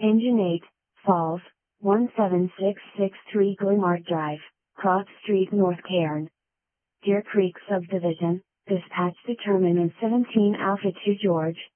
Engine 8, Falls, 17663 Glenmart Drive, Cross Street, North Cairn. Deer Creek Subdivision, dispatch determinant 17 Alpha 2 George,